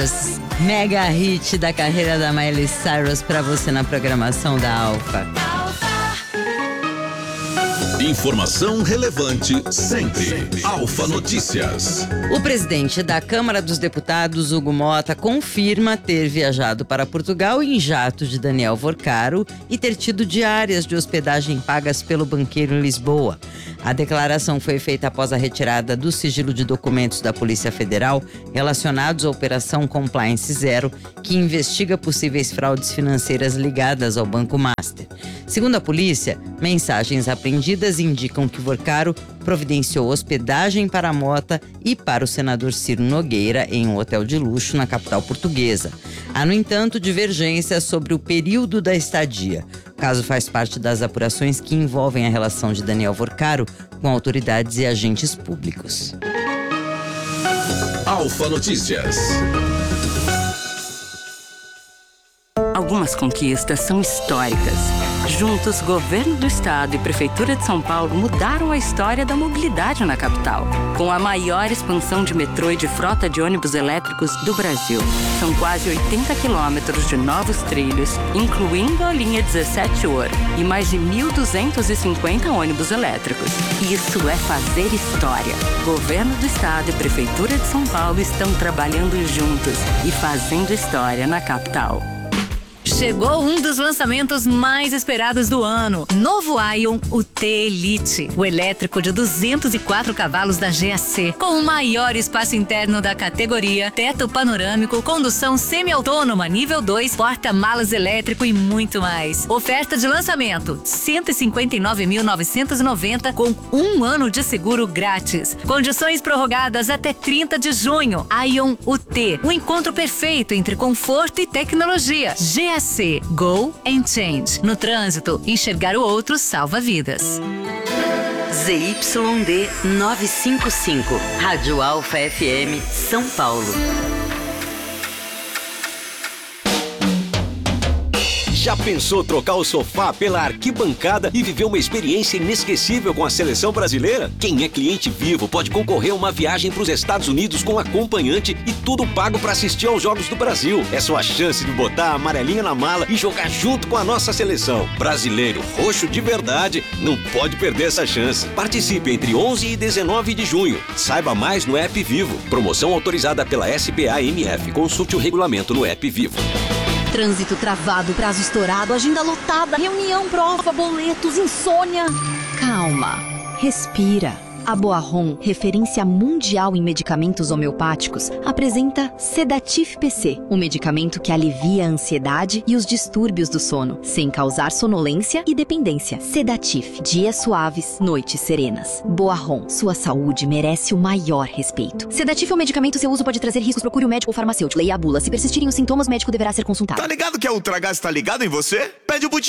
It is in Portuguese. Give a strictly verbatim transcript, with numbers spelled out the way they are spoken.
Cyrus, mega hit da carreira da Miley Cyrus pra você na programação da Alfa. Informação relevante sempre. Alfa Notícias. O presidente da Câmara dos Deputados, Hugo Motta, confirma ter viajado para Portugal em jato de Daniel Vorcaro e ter tido diárias de hospedagem pagas pelo banqueiro em Lisboa. A declaração foi feita após a retirada do sigilo de documentos da Polícia Federal relacionados à Operação Compliance Zero, que investiga possíveis fraudes financeiras ligadas ao Banco Master. Segundo a polícia, mensagens apreendidas indicam que Vorcaro providenciou hospedagem para Motta e para o senador Ciro Nogueira em um hotel de luxo na capital portuguesa. Há, no entanto, divergências sobre o período da estadia. O caso faz parte das apurações que envolvem a relação de Daniel Vorcaro com autoridades e agentes públicos. Alfa Notícias. Algumas conquistas são históricas. Juntos, Governo do Estado e Prefeitura de São Paulo mudaram a história da mobilidade na capital, com a maior expansão de metrô e de frota de ônibus elétricos do Brasil. São quase oitenta quilômetros de novos trilhos, incluindo a linha dezessete Ouro, e mais de mil duzentos e cinquenta ônibus elétricos. Isso é fazer história. Governo do Estado e Prefeitura de São Paulo estão trabalhando juntos e fazendo história na capital. Chegou um dos lançamentos mais esperados do ano. Novo Ion, o T Elite. O elétrico de duzentos e quatro cavalos da G A C. Com o maior espaço interno da categoria, teto panorâmico, condução semi-autônoma nível dois, porta-malas elétrico e muito mais. Oferta de lançamento, cento e cinquenta e nove mil novecentos e noventa com um ano de seguro grátis. Condições prorrogadas até trinta de junho. Ion U T, o encontro perfeito entre conforto e tecnologia. G A C, Go and Change. No trânsito, enxergar o outro salva vidas. Z Y D novecentos e cinquenta e cinco, Rádio Alfa F M, São Paulo. Já pensou trocar o sofá pela arquibancada e viver uma experiência inesquecível com a seleção brasileira? Quem é cliente Vivo pode concorrer a uma viagem para os Estados Unidos com acompanhante e tudo pago para assistir aos Jogos do Brasil. É sua chance de botar a amarelinha na mala e jogar junto com a nossa seleção. Brasileiro roxo de verdade não pode perder essa chance. Participe entre onze e dezenove de junho. Saiba mais no app Vivo. Promoção autorizada pela S B A M F. Consulte o regulamento no app Vivo. Trânsito travado, prazo estourado, agenda lotada, reunião, prova, boletos, insônia. Calma, respira. A Boarron, referência mundial em medicamentos homeopáticos, apresenta Sedatif P C, um medicamento que alivia a ansiedade e os distúrbios do sono, sem causar sonolência e dependência. Sedatif, dias suaves, noites serenas. Boarron, sua saúde merece o maior respeito. Sedatif é um medicamento, seu uso pode trazer riscos, procure o médico ou farmacêutico. Leia a bula. Se persistirem os sintomas, o médico deverá ser consultado. Tá ligado que a Ultragás tá ligado em você? Pede o